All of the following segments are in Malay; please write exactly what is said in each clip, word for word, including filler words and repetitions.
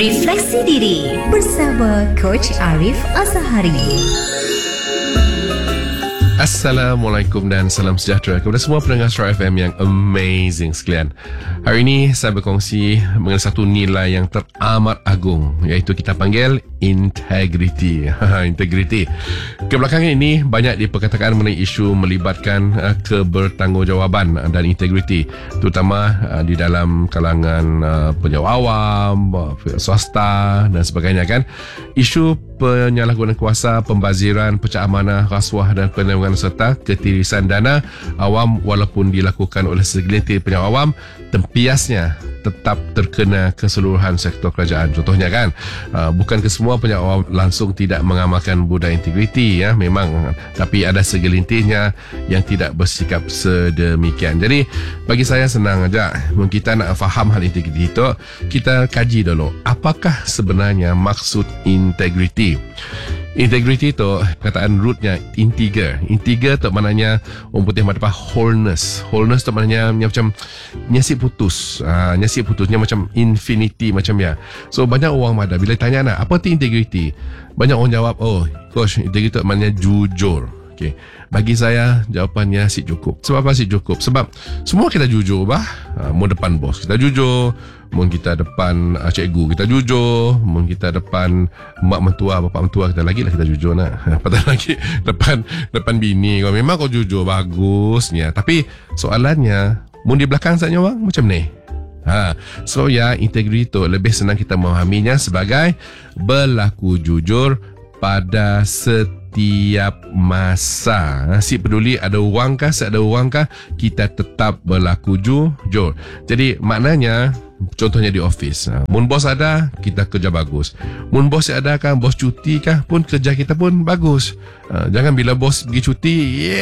Refleksi Diri bersama Coach Arif Azhari. Assalamualaikum dan salam sejahtera kepada semua pendengar Star F M yang amazing sekalian. Hari ini saya berkongsi mengenai satu nilai yang teramat agung, iaitu kita panggil integriti. Integriti. Kebelakangan ini banyak diperkatakan mengenai isu melibatkan uh, kebertanggungjawaban dan integriti, terutama uh, di dalam kalangan uh, penjawat awam, uh, swasta dan sebagainya kan. Isu penyalahgunaan kuasa, pembaziran, pecah amanah, rasuah dan penerimaan serta ketirisan dana awam walaupun dilakukan oleh segelintir penjawat awam, tempiasnya tetap terkena keseluruhan sektor kerajaan. Contohnya kan, uh, bukan kesemua penjawat awam langsung tidak mengamalkan budaya integriti ya, memang, tapi ada segelintirnya yang tidak bersikap sedemikian. Jadi bagi saya senang aja, kita nak faham hal integriti itu, kita kaji dulu apakah sebenarnya maksud integriti. Integrity tu kataan rootnya integer. Integer tu maknanya orang putih mata wholeness. Wholeness tu maknanya macam nyasi putus. Ah, nyasi putusnya macam infinity macam ya. So banyak orang ada bila tanya nak apa tu integrity, banyak orang jawab, oh coach, integrity tu maknanya jujur. Okay. Bagi saya jawapannya si cukup. Sebab apa si cukup? Sebab semua kita jujur bah. Ha, mau depan bos kita jujur, mau kita depan uh, cikgu kita jujur, mau kita depan mak mentua, bapak mentua kita lagi lah kita jujur nak. Patut lagi depan depan bini kau memang kau jujur bagusnya. Tapi soalannya, mau di belakang saja orang macam ni. Ha, so ya, integriti itu lebih senang kita memahaminya sebagai berlaku jujur pada setiap tiap masa. Si peduli ada orang kah, ada orang kah, kita tetap berlaku jujur. Jadi maknanya, contohnya di office, mun bos ada, kita kerja bagus. Mun bos ada kan, bos cuti kah pun kerja kita pun bagus. Jangan bila bos pergi cuti,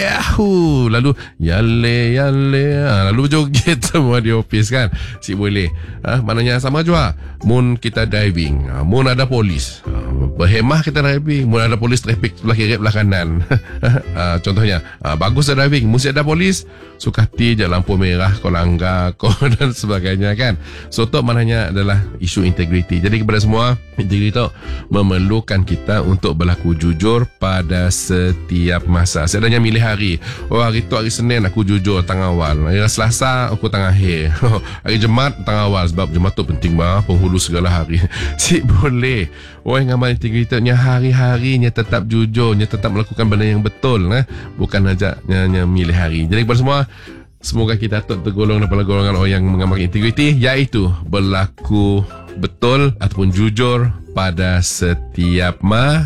yahoo, lalu yale yale, lalu joget semua di office kan. Si boleh. Ha, maknanya sama juga. Mun kita driving, mun ada polis, berhemah kita driving. Mun ada polis trafik sebelah kiri belah kanan. Contohnya, bagus driving. Mun ada polis, suka hati je lampu merah kau langgar kau dan sebagainya kan. So tu maknanya adalah isu integriti. Jadi kepada semua, integriti itu memerlukan kita untuk berlaku jujur pada setiap masa. Seadanya milih hari. Oh, hari tu hari Senin aku jujur tengah awal. Hari Selasa aku tengah akhir. Hari Jumaat tengah awal, sebab Jumaat tu penting bah, penghulu segala hari. Si boleh. Orang yang amal integritasnya hari-harinya tetap jujurnya, tetap melakukan benda yang betul, eh? Bukan saja hanya milih hari. Jadi kepada semua, semoga kita tergolong dalam golongan orang yang mengamalkan integriti, iaitu berlaku betul ataupun jujur pada setiap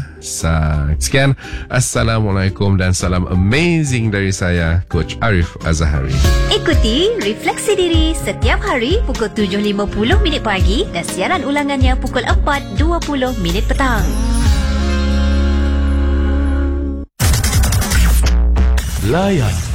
masa. Sekian, Assalamualaikum dan salam amazing dari saya, Coach Arif Azhari. Ikuti Refleksi Diri setiap hari pukul tujuh lima puluh minit pagi dan siaran ulangannya pukul empat dua puluh minit petang. Layan